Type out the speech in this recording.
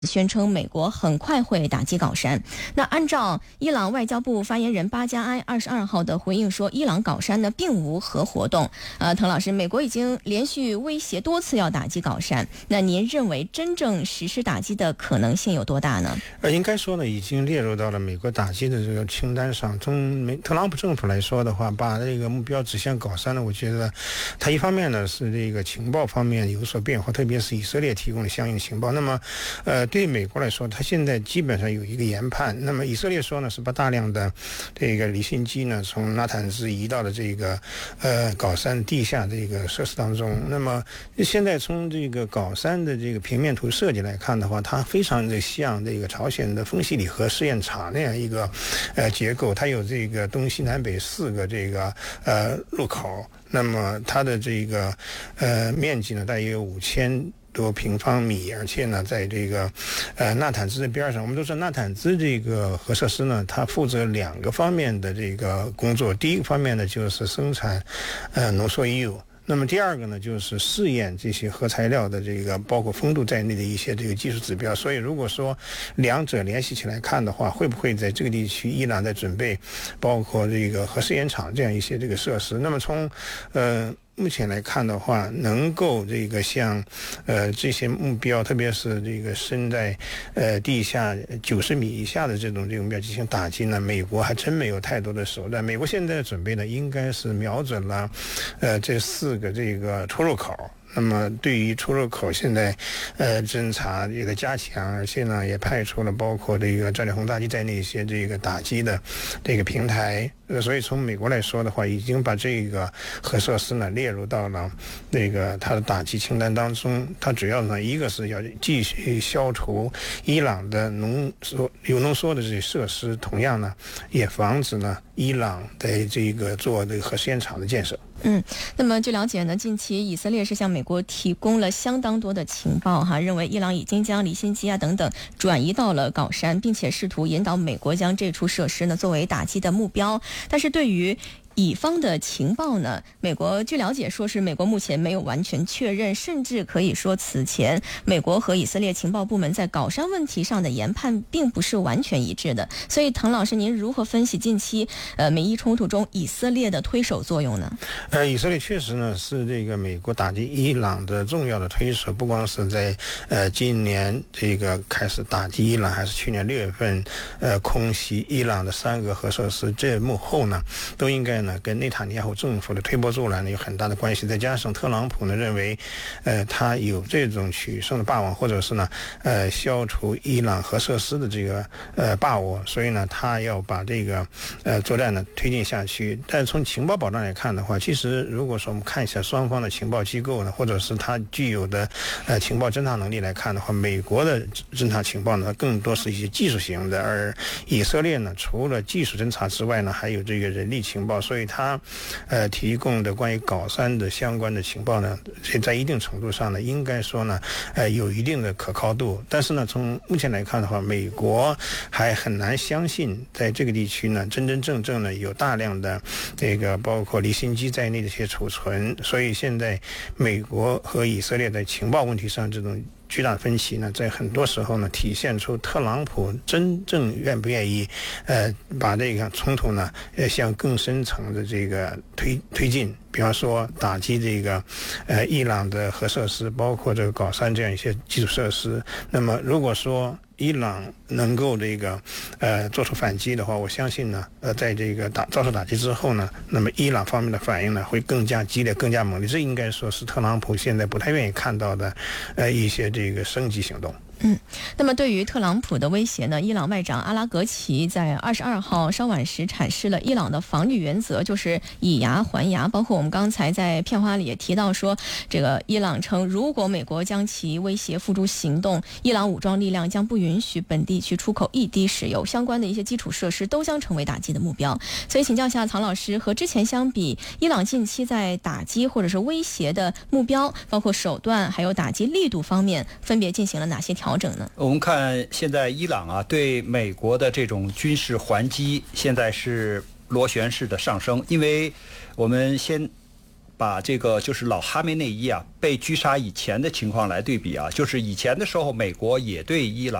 宣称美国很快会打击搞山。那按照伊朗外交部发言人巴加埃22号的回应说，伊朗搞山呢并无核活动。滕老师，美国已经连续威胁多次要打击搞山，那您认为真正实施打击的可能性有多大呢？ 应该说呢，已经列入到了美国打击的这个清单上。从特朗普政府来说的话，把这个目标指向搞山呢，我觉得他一方面呢是这个情报方面有所变化，特别是以色列提供的相应情报。那么对美国来说，他现在基本上有一个研判。那么以色列说呢，是把大量的这个离心机呢从纳坦兹移到了这个搞山地下这个设施当中。那么现在从这个搞山的这个平面图设计来看的话，它非常的像这个朝鲜的丰西里核试验场那样一个结构，它有这个东西南北4个这个入口。那么它的这个面积呢大约有5000多平方米，而且呢，在这个纳坦兹的边上，我们都说纳坦兹这个核设施呢，它负责2个方面的这个工作。第一个方面呢，就是生产浓缩铀。那么第二个呢，就是试验这些核材料的这个包括风度在内的一些这个技术指标。所以如果说两者联系起来看的话，会不会在这个地区伊朗在准备包括这个核试验场这样一些这个设施？那么从目前来看的话，能够这个像这些目标，特别是这个深在地下90米以下的这种目标进行打击呢，美国还真没有太多的手段。美国现在准备的应该是瞄准了这4个这个出入口。那么对于出入口，现在侦查这个加强，而且呢也派出了包括这个战略轰炸机在内一些这个打击的这个平台。所以从美国来说的话，已经把这个核设施呢列入到了那个它的打击清单当中。它主要呢，一个是要继续消除伊朗的有浓缩的这些设施，同样呢也防止呢伊朗在这个做这个核试验场的建设。 那么据了解呢，近期以色列是向美国提供了相当多的情报认为伊朗已经将离心机等等转移到了搞山，并且试图引导美国将这处设施呢作为打击的目标。但是对于乙方的情报呢，美国据了解说是美国目前没有完全确认，甚至可以说此前美国和以色列情报部门在搞山问题上的研判并不是完全一致的。所以滕老师，您如何分析近期美伊冲突中以色列的推手作用呢？ 以色列确实呢是这个美国打击伊朗的重要的推手，不光是在今年这个开始打击伊朗，还是去年6月份空袭伊朗的3个核设施，这幕后呢都应该呢跟内塔尼亚胡政府的推波助澜呢有很大的关系。再加上特朗普呢认为他有这种取胜的霸王，或者是呢消除伊朗核设施的这个把握，所以呢他要把这个作战呢推进下去。但从情报保障来看的话，其实如果说我们看一下双方的情报机构呢，或者是他具有的情报侦察能力来看的话，美国的侦察情报呢更多是一些技术型的，而以色列呢除了技术侦察之外呢，还有这个人力情报。所以他提供的关于搞山的相关的情报呢，在一定程度上呢应该说呢有一定的可靠度。但是呢从目前来看的话，美国还很难相信在这个地区呢真正呢有大量的这个包括离心机在内的一些储存。所以现在美国和以色列在情报问题上这种巨大分歧呢，在很多时候呢体现出特朗普真正愿不愿意把这个冲突呢向更深层的这个推进。比方说打击这个伊朗的核设施，包括这个搞山这样一些基础设施。那么如果说伊朗能够这个做出反击的话，我相信呢在这个遭受打击之后呢，那么伊朗方面的反应呢会更加激烈更加猛烈。这应该说是特朗普现在不太愿意看到的一些这个升级行动。 那么对于特朗普的威胁呢，伊朗外长阿拉格齐在22号稍晚时阐释了伊朗的防御原则，就是以牙还牙。包括我们刚才在片花里也提到说，这个伊朗称，如果美国将其威胁付诸行动，伊朗武装力量将不允许本地区出口一滴石油，相关的一些基础设施都将成为打击的目标。所以请教一下唐老师，和之前相比，伊朗近期在打击或者是威胁的目标，包括手段还有打击力度方面，分别进行了哪些调整呢？ 我们看现在伊朗对美国的这种军事还击现在是螺旋式的上升，因为我们先把这个就是老哈梅内伊啊被狙杀以前的情况来对比啊，就是以前的时候，美国也对伊朗